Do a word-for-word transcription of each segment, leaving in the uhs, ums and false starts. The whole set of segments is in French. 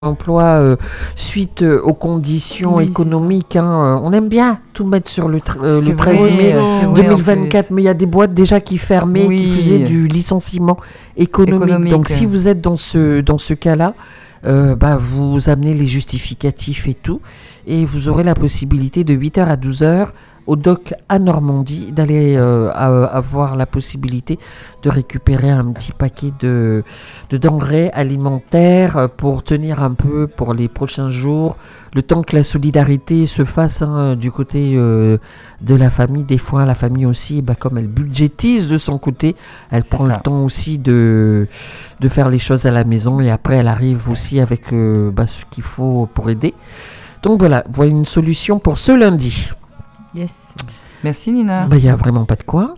emploi euh, suite euh, aux conditions Oui, économiques. Hein, euh, on aime bien tout mettre sur le, tr- euh, le C'est treize vrai, mai c'est vrai, deux mille en vingt-quatre, plus. mais il y a des boîtes déjà qui fermaient, qui Oui. faisaient du licenciement économique. Économique. Donc si vous êtes dans ce, dans ce cas-là, euh, bah, vous amenez les justificatifs et tout, et vous aurez la possibilité de huit heures à douze heures au dock à Normandie d'aller euh, à- avoir la possibilité de récupérer un petit paquet de, de denrées alimentaires pour tenir un peu pour les prochains jours, le temps que la solidarité se fasse hein, du côté euh, de la famille. Des fois, la famille aussi, bah, comme elle budgétise de son côté, elle C'est prend ça. le temps aussi de, de faire les choses à la maison et après, elle arrive aussi avec euh, bah, ce qu'il faut pour aider. Donc voilà, voilà une solution pour ce lundi. Yes. Merci Nina. Bah, il n'y a vraiment pas de quoi.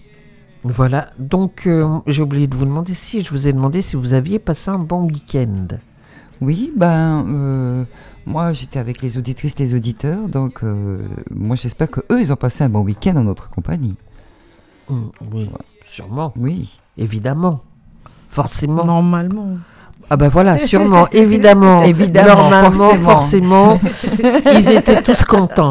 Voilà, donc euh, j'ai oublié de vous demander si je vous ai demandé si vous aviez passé un bon week-end. Oui, ben euh, moi j'étais avec les auditrices, les auditeurs, donc euh, moi j'espère que eux ils ont passé un bon week-end en notre compagnie. Mm, oui, sûrement, Oui. évidemment, forcément. Normalement. Ah ben voilà, sûrement, évidemment, Évidemment, normalement, forcément. forcément, ils étaient tous contents.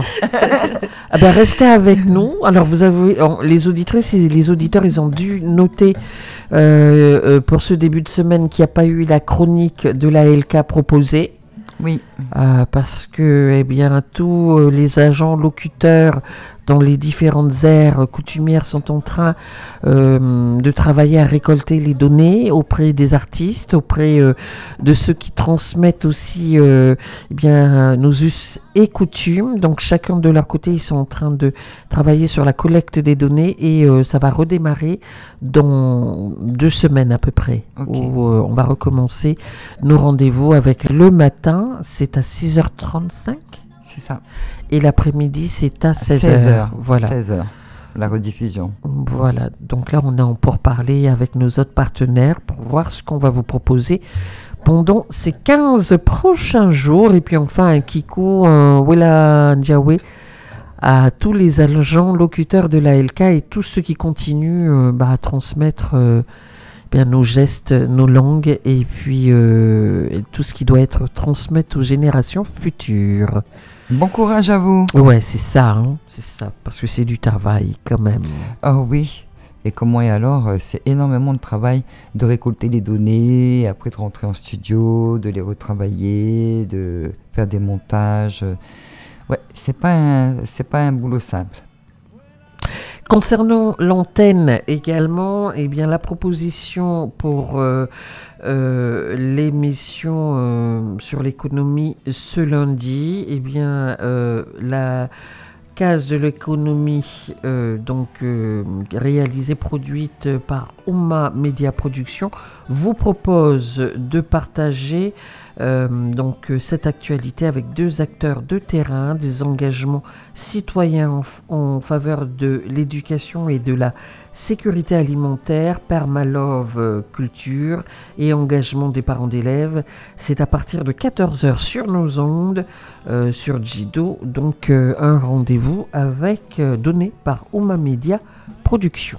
Ah ben restez avec nous. Alors vous avez, oh, les auditrices et les auditeurs, ils ont dû noter euh, euh, pour ce début de semaine qu'il n'y a pas eu la chronique de la L K proposée. Oui. Euh, parce que eh bien tous euh, les agents locuteurs dans les différentes aires coutumières sont en train euh, de travailler à récolter les données auprès des artistes, auprès euh, de ceux qui transmettent aussi euh, eh bien nos us et coutumes. Donc chacun de leur côté, ils sont en train de travailler sur la collecte des données et euh, ça va redémarrer dans deux semaines à peu près, Ok. où euh, on va recommencer nos rendez-vous avec le matin, c'est à six heures trente-cinq C'est ça. et l'après-midi, c'est à seize seize heures. heures. Voilà. seize heures. La rediffusion. Voilà. Donc là, on est en pourparlers avec nos autres partenaires pour voir ce qu'on va vous proposer pendant ces quinze prochains jours. Et puis enfin, un kikou, un Wela Ndiawe à tous les agents locuteurs de la L K et tous ceux qui continuent euh, bah, à transmettre euh, bien nos gestes, nos langues et puis euh, et tout ce qui doit être transmis aux générations futures. Bon courage à vous. Ouais, c'est ça, hein, c'est ça, parce que c'est du travail quand même. Oh oui. Et comment et alors, euh, c'est énormément de travail de récolter les données, après de rentrer en studio, de les retravailler, de faire des montages. Ouais, c'est pas un, c'est pas un boulot simple. Concernant l'antenne également, eh bien la proposition pour euh, euh, l'émission euh, sur l'économie ce lundi, eh bien euh, la case de l'économie euh, donc euh, réalisée, produite par Ouma Media Production, vous propose de partager euh, donc euh, cette actualité avec deux acteurs de terrain, des engagements citoyens en, f- en faveur de l'éducation et de la sécurité alimentaire, Permalove euh, Culture et engagement des parents d'élèves. C'est à partir de quatorze heures sur nos ondes, euh, sur Jido, donc euh, un rendez-vous avec euh, donné par Ouma Media Production.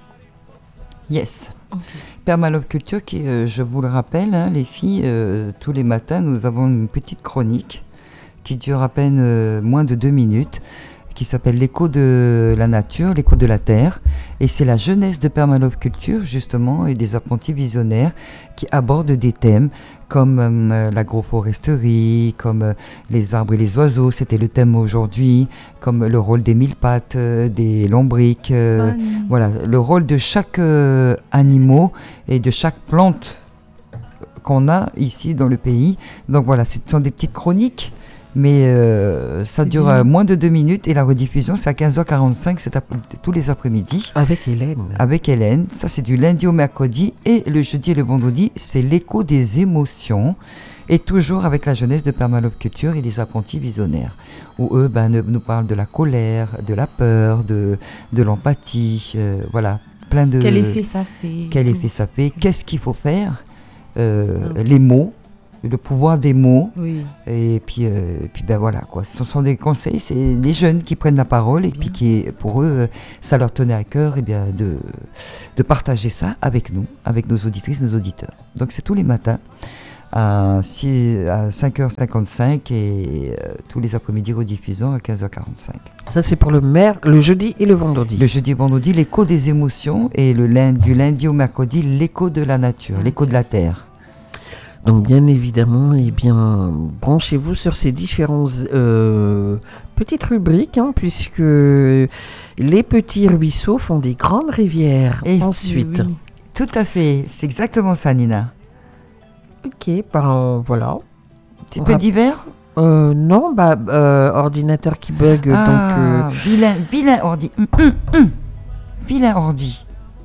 Yes. Permalove Culture qui, euh, je vous le rappelle, hein, les filles, euh, tous les matins, nous avons une petite chronique qui dure à peine euh, moins de deux minutes, qui s'appelle l'écho de la nature, l'écho de la terre. Et c'est la jeunesse de Permalove Culture, justement, et des apprentis visionnaires qui abordent des thèmes comme euh, l'agroforesterie, comme euh, les arbres et les oiseaux, c'était le thème aujourd'hui, comme le rôle des mille pattes, euh, des lombriques, euh, voilà, le rôle de chaque euh, animal et de chaque plante qu'on a ici dans le pays. Donc voilà, ce sont des petites chroniques, mais euh, ça C'est dure bien. euh, moins de deux minutes et la rediffusion c'est à quinze heures quarante-cinq cet ap- tous les après-midi Avec Hélène. avec Hélène. Ça c'est du lundi au mercredi et le jeudi et le vendredi c'est l'écho des émotions. Et toujours avec la jeunesse de Permalove Culture et des apprentis visionnaires, où eux ben, ne- nous parlent de la colère, de la peur, de, de l'empathie, euh, voilà, plein de... Quel effet ça fait Quel effet ça fait, qu'est-ce qu'il faut faire, euh, les mots, le pouvoir des mots, Oui. et puis, euh, et puis ben voilà, quoi. Ce sont des conseils, c'est les jeunes qui prennent la parole, et puis qui, pour eux, euh, ça leur tenait à cœur et bien, de, de partager ça avec nous, avec nos auditrices, nos auditeurs. Donc c'est tous les matins, à, six, à cinq heures cinquante-cinq et euh, tous les après-midi rediffusons à quinze heures quarante-cinq. Ça, c'est pour le, mer- le jeudi et le vendredi. Le jeudi et vendredi, l'écho des émotions, et le lundi, du lundi au mercredi, l'écho de la nature, l'écho de la terre. Donc bien évidemment, eh bien, branchez-vous sur ces différentes euh, petites rubriques, hein, puisque les petits ruisseaux font des grandes rivières. Et ensuite. oui, tout à fait, c'est exactement ça, Nina. Ok, ben voilà. Un petit On peu rap- divers. Euh, non, bah, euh, ordinateur qui bug, Ah, donc... euh, vilain, vilain ordi. Hum, hum, hum. Vilain ordi.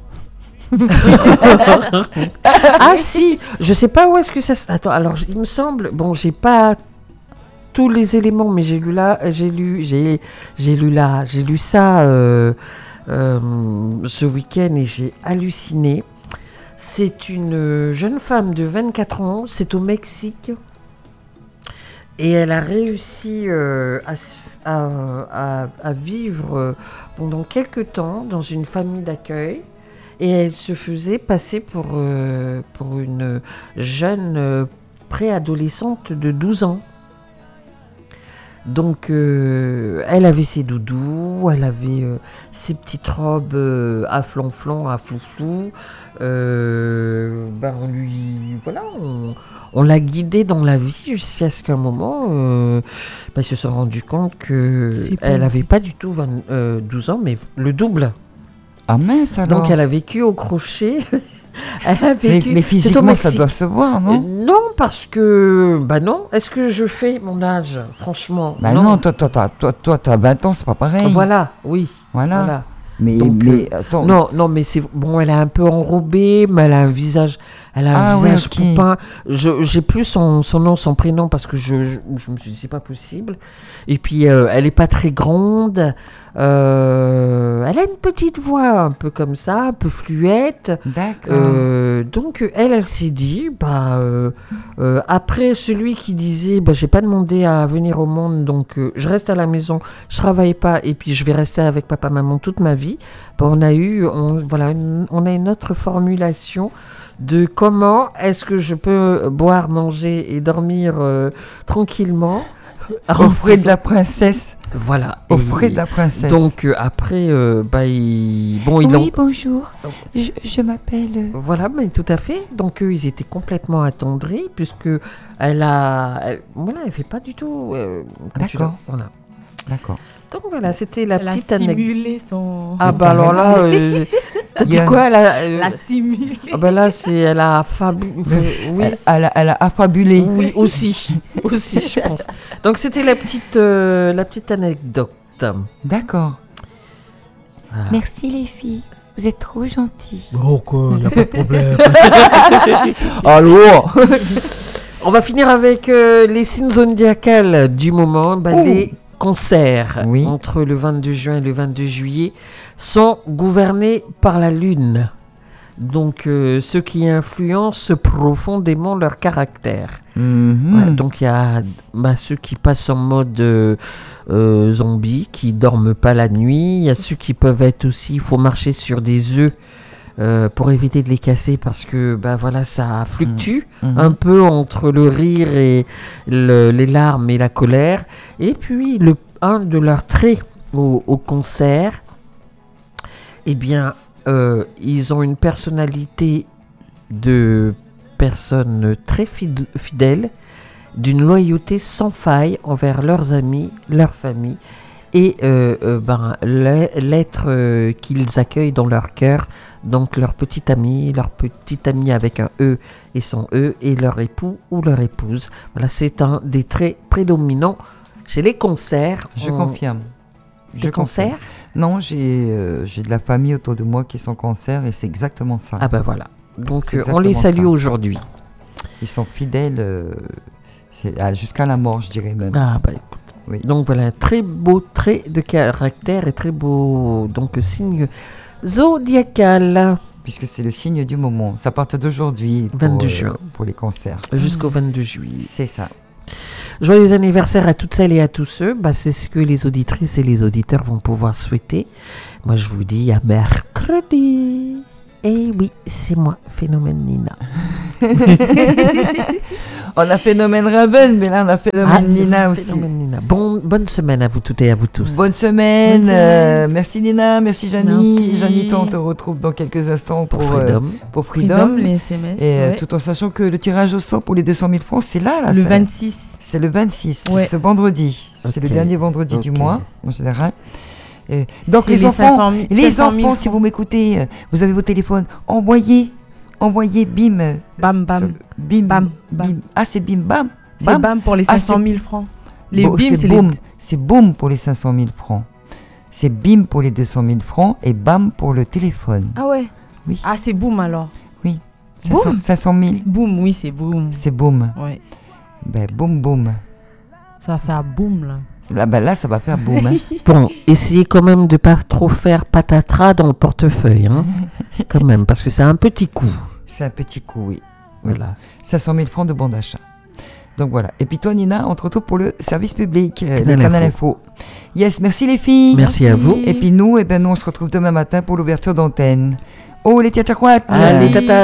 Ah si, je sais pas où est-ce que ça... se- Attends, alors il me semble... Bon, j'ai pas tous les éléments, mais j'ai lu là, j'ai lu, j'ai, j'ai lu là, j'ai lu ça euh, euh, ce week-end et j'ai halluciné. C'est une jeune femme de vingt-quatre ans, c'est au Mexique. Et elle a réussi euh, à, s- à, à- à vivre euh, pendant quelques temps dans une famille d'accueil. Et elle se faisait passer pour, euh, pour une jeune euh, préadolescente de douze ans. Donc, euh, elle avait ses doudous, elle avait euh, ses petites robes euh, à flanflan, à foufou. Euh, ben on lui, voilà, on, on l'a guidée dans la vie jusqu'à ce qu'à un moment, euh, ben, ils se sont rendus compte que C'est pas elle une n'avait fille. pas du tout vingt, euh, douze ans, mais le double. Ah mince alors. Donc, elle a vécu au crochet. Elle a mais, vécu. mais C'est au physiquement, ça Mexique. doit se voir, Euh, non? non, parce que. Bah non. Est-ce que je fais mon âge? Franchement. Bah non, toi, toi, toi, toi, toi, t'as vingt ans, c'est pas pareil. Voilà, oui. Voilà. Voilà. Mais, Donc, mais attends. Non, non, mais c'est bon. Elle est un peu enrobée, mais elle a un visage, elle a un Ah oui, visage ok. poupin. Je, j'ai plus son, son nom, son prénom parce que je, je, je me suis dit c'est pas possible. Et puis euh, elle est pas très grande. Euh, elle a une petite voix un peu comme ça, un peu fluette. D'accord. Euh, donc elle, elle s'est dit, bah euh, euh, après celui qui disait, bah j'ai pas demandé à venir au monde, donc euh, je reste à la maison, je travaille pas et puis je vais rester avec papa maman toute ma vie. Bah, on a eu, on, voilà, une, on a une autre formulation de comment est-ce que je peux boire, manger et dormir euh, tranquillement. Auprès de la princesse. Voilà. Auprès Et de la princesse. donc euh, après, euh, bah il, bon ils l'ont. Oui, bonjour. Je, je m'appelle. euh, Voilà, mais tout à fait. Donc eux, ils étaient complètement attendris puisque elle a, elle, voilà, elle fait pas du tout. euh, quand tu D'accord. la- Voilà. D'accord. Donc voilà, c'était la Elle a petite anecdote. simulé son... Ah bah alors là, euh, t'as dit Il y a- quoi elle a, euh, Elle a simulé. ah bah là, c'est, elle a fabu... Oui. Elle, elle a, elle a affabulé. Oui, aussi, aussi, je pense. Donc c'était la petite, euh, la petite anecdote. D'accord. Voilà. Merci les filles. Vous êtes trop gentils. Donc, il n'y a pas de problème. Allô. On va finir avec euh, les signes zodiacales du moment. Bah, Oh. les concerts Oui. entre le vingt-deux juin et le vingt-deux juillet sont gouvernés par la Lune. Donc, euh, ce qui influence profondément leur caractère. Mhm. Ouais, donc, il y a bah, ceux qui passent en mode euh, euh, zombie, qui dorment pas la nuit. Il y a ceux qui peuvent être aussi, il faut marcher sur des œufs euh, pour éviter de les casser parce que bah, voilà, ça fluctue Mhm. un peu entre le rire et le- les larmes et la colère. Et puis, le, un de leurs traits au, au concert, eh bien, euh, ils ont une personnalité de personnes très fid- fidèles, d'une loyauté sans faille envers leurs amis, leur famille et euh, euh, ben, l'e- l'être euh, qu'ils accueillent dans leur cœur, donc leur petit ami, leur petit ami avec un E et son E, et leur époux ou leur épouse. Voilà, c'est un des traits prédominants chez les concerts. Je On- confirme. Je Des confirme. concerts. Non, j'ai euh, j'ai de la famille autour de moi qui sont cancer et c'est exactement ça. Ah ben voilà. Donc C'est euh, on les exactement salue ça. aujourd'hui. Ils sont fidèles euh, c'est- à- jusqu'à la mort, je dirais même. Ah bah écoute. Oui. Donc voilà, très beau trait de caractère et très beau donc signe zodiacal Puisque c'est le signe du moment. Ça part d'aujourd'hui pour, vingt-deux euh, juin. pour les cancers. jusqu'au vingt-deux juillet. C'est ça. Joyeux anniversaire à toutes celles et à tous ceux. Bah, c'est ce que les auditrices et les auditeurs vont pouvoir souhaiter. Moi je vous dis à mercredi. Eh oui, c'est moi, Phénomène Nina. On a Phénomène Raven, mais là on a Phénomène Ah, Nina c'est aussi. Phénomène Nina. Bon, bonne semaine à vous toutes et à vous tous. Bonne semaine. Bonne semaine. Euh, merci Nina, merci Janie. Merci. Janie, toi, on te retrouve dans quelques instants Pour pour, euh, Freedom. pour Freedom. Freedom, les S M S. Et euh, ouais. tout en sachant que le tirage au sort pour les deux cent mille francs, c'est là, là. Le c'est- vingt-six. C'est le vingt-six, Ouais. ce vendredi. C'est le Ok. dernier vendredi du Ok. mois, en général. Et donc C'est les, les enfants, cinq cent mille les cinq cent mille enfants, si francs. vous m'écoutez, euh, vous avez vos téléphones, envoyez, envoyez bim. euh, Bam, bam. sur le- bim, Bam, bim. bam. Ah, c'est bim, bam. C'est Bam. bam pour les Ah, cinq cent mille francs. Les Bon, bim, c'est boum. les... C'est boum pour les cinq cent mille francs. C'est bim pour les deux cent mille francs et bam pour le téléphone. Ah ouais. Oui. Ah, c'est boum alors. cinq cents, Boum. cinq cent mille, Boum, oui, c'est boum. c'est boum. Ouais. Ben, boum, boum. Ça va faire boum là. Là, ben, là, ça va faire boum. hein. Bon, essayez quand même de pas trop faire patatras dans le portefeuille, hein. Quand même, parce que c'est un petit coup. C'est un petit coup, oui. Voilà. cinq cent mille francs de bon d'achat. Donc voilà. Et puis toi, Nina, on te retrouve pour le service public, euh, Canal le Canal Info. Info. Yes, merci les filles. Merci à vous. Et puis nous, eh ben, nous, on se retrouve demain matin pour l'ouverture d'antenne. Oh, les tia tchakouat. Allez, tata.